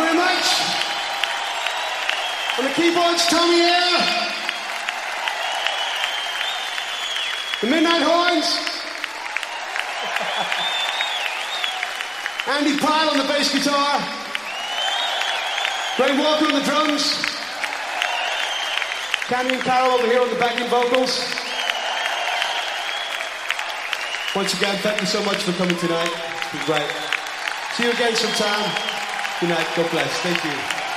very much. On the keyboards, Tommy Air. The Midnight Horns. Andy Pyle on the bass guitar. Graham Walker on the drums. Candy and Carol over here on the backing vocals. Once again, thank you so much for coming tonight. It's been great. See you again sometime. Good night. God bless. Thank you.